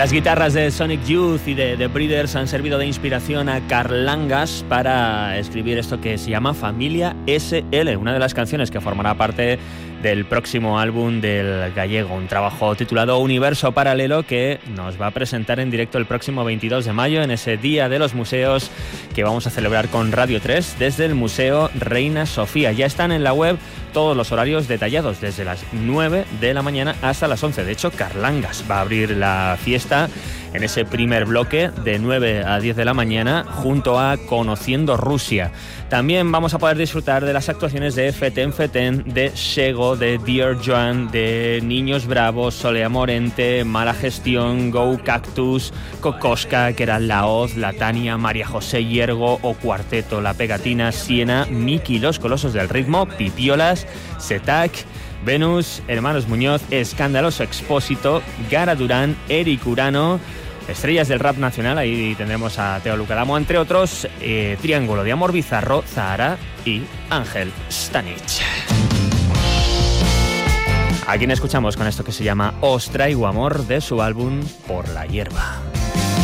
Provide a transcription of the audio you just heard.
Las guitarras de Sonic Youth y de The Breeders han servido de inspiración a Carlangas para escribir esto que se llama Familia SL, una de las canciones que formará parte del próximo álbum del gallego, un trabajo titulado Universo Paralelo que nos va a presentar en directo el próximo 22 de mayo en ese Día de los Museos que vamos a celebrar con Radio 3 desde el Museo Reina Sofía. Ya están en la web todos los horarios detallados, desde las 9 de la mañana hasta las 11. De hecho, Carlangas va a abrir la fiesta en ese primer bloque de 9 a 10 de la mañana junto a Conociendo Rusia. También vamos a poder disfrutar de las actuaciones de Feten Feten, de Shego, de Dear Joan, de Niños Bravos, Solea Morente, Mala Gestión, Go Cactus, Kokoska, que era La Hoz, La Tania, María José Hiergo o Cuarteto, La Pegatina, Siena, Miki, Los Colosos del Ritmo, Pipiolas, Setac, Venus, Hermanos Muñoz, Escandaloso Expósito, Gara Durán, Eric Urano, estrellas del rap nacional, ahí tendremos a Teo Lucadamo, entre otros, Triángulo de Amor Bizarro, Zahara y Ángel Stanich. ¿A quién escuchamos con esto que se llama Os Traigo Amor de su álbum Por la Hierba?